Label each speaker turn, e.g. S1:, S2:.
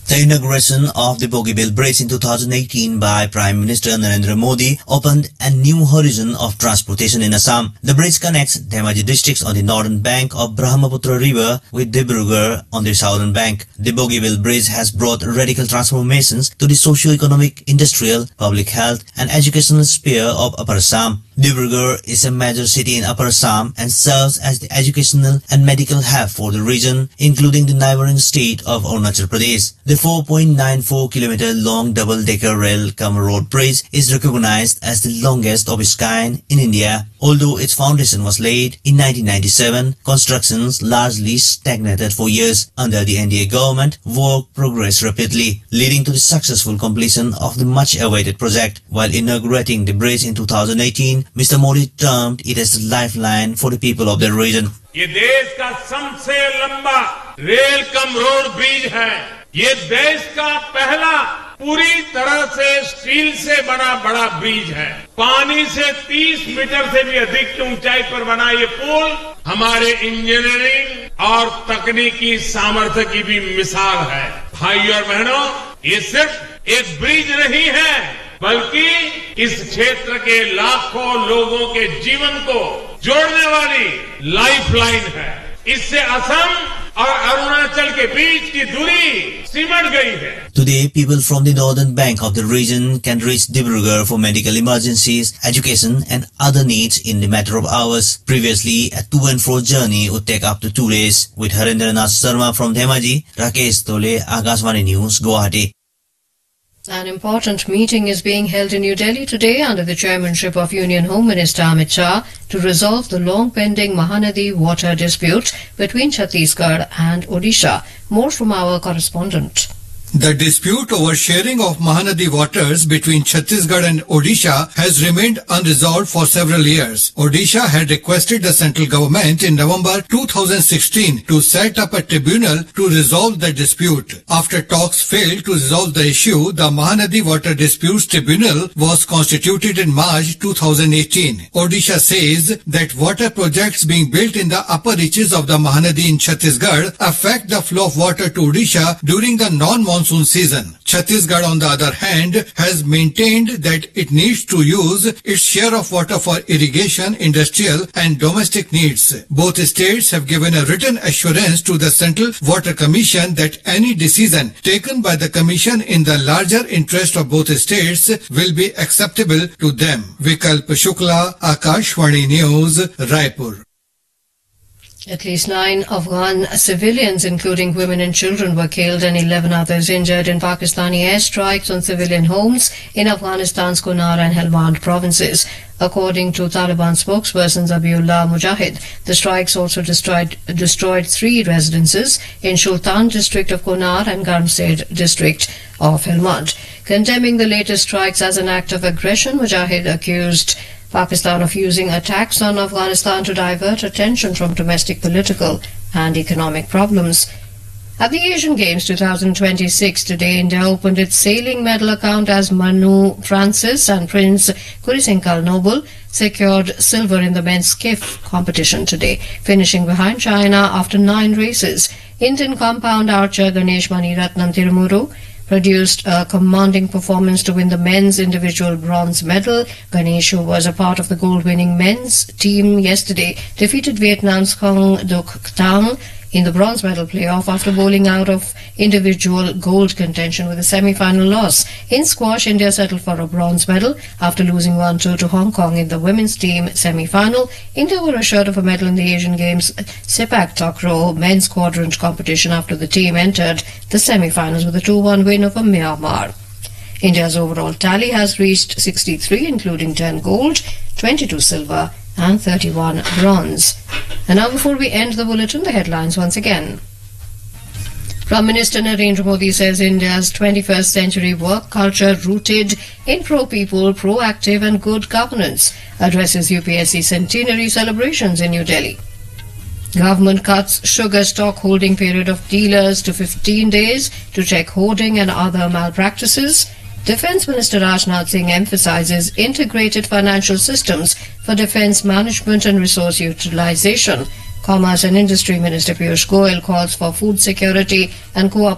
S1: The inauguration of the Bogibeel Bridge in 2018 by Prime Minister Narendra Modi opened a new horizon of transportation in Assam. The bridge connects Dhemaji districts on the northern bank of Brahmaputra River with Dibrugarh on the southern bank. The Bogibeel Bridge has brought radical transformations to the socio-economic, industrial, public health and educational sphere of Upper Assam. Dibrugarh is a major city in Upper Assam and serves as the educational and medical hub for the region, including the neighboring state of Arunachal Pradesh. The 4.94-kilometer long double-decker rail-cum-road bridge is recognized as the longest of its kind in India. Although its foundation was laid in 1997, constructions largely stagnated for years. Under the NDA government, work progressed rapidly, leading to the successful completion of the much-awaited project. While inaugurating the bridge in 2018, Mr. Modi termed it as the lifeline for the people of the region.
S2: ये देश का सबसे लंबा rail cum road bridge है। ये देश का पहला पूरी तरह से स्टील से बना बड़ा ब्रिज है। पानी से 30 मीटर से भी अधिक की ऊंचाई पर बना ये पुल हमारे इंजीनियरिंग और तकनीकी सामर्थ्य की भी मिसाल है। भाइयों और बहनों, ये सिर्फ एक ब्रिज नहीं है, बल्कि इस क्षेत्र के लाखों लोगों के जीवन को जोड़ने वाली लाइफलाइन है। इससे असम और अरुणाचल के बीच की दूरी सिमट गई है।
S1: Today, people from the northern bank of the region can reach Dibrugarh for medical emergencies, education and other needs in the matter of hours. Previously, a to and fro journey would take up to 2 days. With Harendranath Sharma from Dhemaji, Rakesh Tole, Akashvani News, Guwahati.
S3: An important meeting is being held in New Delhi today under the chairmanship of Union Home Minister Amit Shah to resolve the long-pending Mahanadi water dispute between Chhattisgarh and Odisha. More from our correspondent.
S4: The dispute over sharing of Mahanadi waters between Chhattisgarh and Odisha has remained unresolved for several years. Odisha had requested the central government in November 2016 to set up a tribunal to resolve the dispute. After talks failed to resolve the issue, the Mahanadi Water Disputes Tribunal was constituted in March 2018. Odisha says that water projects being built in the upper reaches of the Mahanadi in Chhattisgarh affect the flow of water to Odisha during the non-monsoon season. Chhattisgarh, on the other hand, has maintained that it needs to use its share of water for irrigation, industrial and domestic needs. Both states have given a written assurance to the Central Water Commission that any decision taken by the Commission in the larger interest of both states will be acceptable to them. Vikalp Shukla, Akashvani News, Raipur.
S3: At least 9 Afghan civilians, including women and children, were killed and 11 others injured in Pakistani airstrikes on civilian homes in Afghanistan's Kunar and Helmand provinces. According to Taliban spokesperson Zabiullah Mujahid, the strikes also destroyed 3 residences in Shultan district of Kunar and Garmsed district of Helmand. Condemning the latest strikes as an act of aggression, Mujahid accused Pakistan of using attacks on Afghanistan to divert attention from domestic political and economic problems. At the Asian Games 2026 today, India opened its sailing medal account as Manu Francis and Prince Kurisenkal Noble secured silver in the men's skiff competition today, finishing behind China after 9 races. Indian compound archer Ganesh Maniratnam Tirumuru produced a commanding performance to win the men's individual bronze medal. Ganesh, who was a part of the gold-winning men's team yesterday, defeated Vietnam's Khong Duc Tang in the bronze medal playoff after bowling out of individual gold contention with a semi-final loss. In squash, India settled for a bronze medal after losing 1-2 to Hong Kong in the women's team semi-final. India were assured of a medal in the Asian Games Sepak Takraw men's quadrant competition after the team entered the semi-finals with a 2-1 win over Myanmar. India's overall tally has reached 63, including 10 gold, 22 silver and 31 bronze. And now, before we end the bulletin, the headlines once again. Prime Minister Narendra Modi says India's 21st century work culture rooted in pro-people, proactive and good governance addresses UPSC centenary celebrations in New Delhi. Government cuts sugar stock holding period of dealers to 15 days to check hoarding and other malpractices. Defence Minister Rajnath Singh emphasises integrated financial systems for defence management and resource utilisation. Commerce and Industry Minister Piyush Goyal calls for food security and cooperation